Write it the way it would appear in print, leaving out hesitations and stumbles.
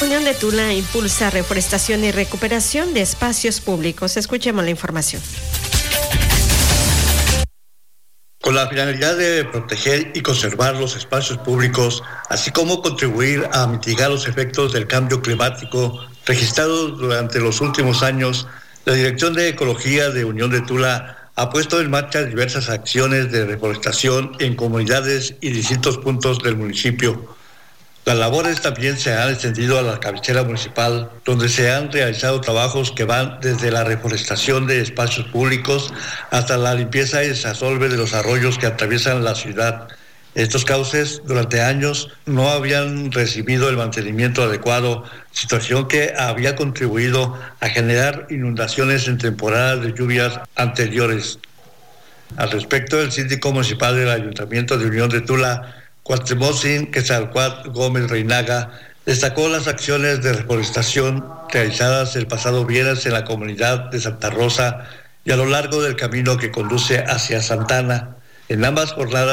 Unión de Tula impulsa reforestación y recuperación de espacios públicos. Escuchemos la información. Con la finalidad de proteger y conservar los espacios públicos, así como contribuir a mitigar los efectos del cambio climático registrados durante los últimos años, la Dirección de Ecología de Unión de Tula ha puesto en marcha diversas acciones de reforestación en comunidades y distintos puntos del municipio. Las labores también se han extendido a la cabecera municipal, donde se han realizado trabajos que van desde la reforestación de espacios públicos hasta la limpieza y desasolve de los arroyos que atraviesan la ciudad. Estos cauces durante años no habían recibido el mantenimiento adecuado, situación que había contribuido a generar inundaciones en temporadas de lluvias anteriores. Al respecto, el síndico municipal del Ayuntamiento de Unión de Tula, Cuauhtémoc Quetzalcóatl Gómez Reinaga, destacó las acciones de reforestación realizadas el pasado viernes en la comunidad de Santa Rosa y a lo largo del camino que conduce hacia Santana. En ambas jornadas